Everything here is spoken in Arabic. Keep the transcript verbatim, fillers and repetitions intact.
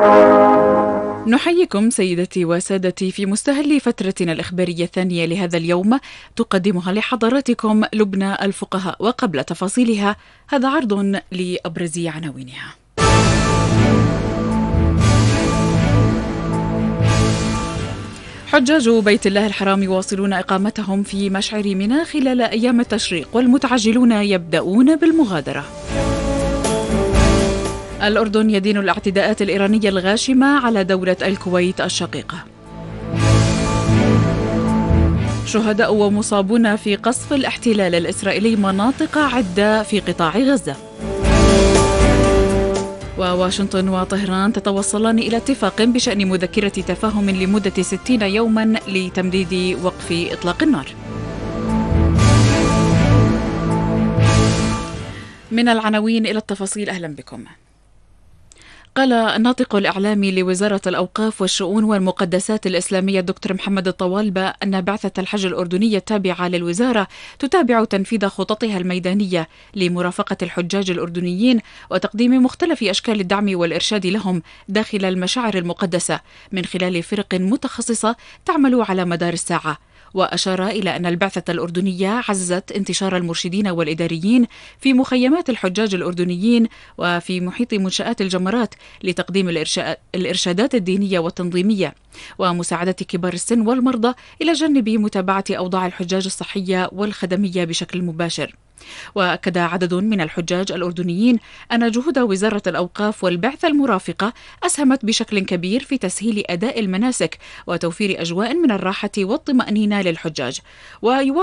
نحييكم سيدتي وسادتي في مستهل فترتنا الإخبارية الثانية لهذا اليوم، تقدمها لحضراتكم لبنى الفقهاء. وقبل تفاصيلها هذا عرض لأبرز عناوينها. حجاج بيت الله الحرام يواصلون إقامتهم في مشعر منى خلال أيام التشريق، والمتعجلون يبدأون بالمغادرة. الأردن يدين الاعتداءات الإيرانية الغاشمة على دولة الكويت الشقيقة. شهداء ومصابون في قصف الاحتلال الإسرائيلي مناطق عدة في قطاع غزة. وواشنطن وطهران تتوصلان إلى اتفاق بشأن مذكرة تفاهم لمدة ستين يوما لتمديد وقف إطلاق النار. من العناوين إلى التفاصيل، أهلا بكم. قال الناطق الإعلامي لوزارة الأوقاف والشؤون والمقدسات الإسلامية الدكتور محمد الطوالبة أن بعثة الحج الأردنية التابعة للوزارة تتابع تنفيذ خططها الميدانية لمرافقة الحجاج الأردنيين وتقديم مختلف أشكال الدعم والإرشاد لهم داخل المشاعر المقدسة من خلال فرق متخصصة تعمل على مدار الساعة. وأشار إلى أن البعثة الأردنية عززت انتشار المرشدين والإداريين في مخيمات الحجاج الأردنيين وفي محيط منشآت الجمرات لتقديم الإرشادات الدينية والتنظيمية ومساعدة كبار السن والمرضى إلى جانب متابعة أوضاع الحجاج الصحية والخدمية بشكل مباشر. وأكد عدد من الحجاج الأردنيين أن جهود وزارة الأوقاف والبعثة المرافقة أسهمت بشكل كبير في تسهيل أداء المناسك وتوفير أجواء من الراحة والطمأنينة للحجاج.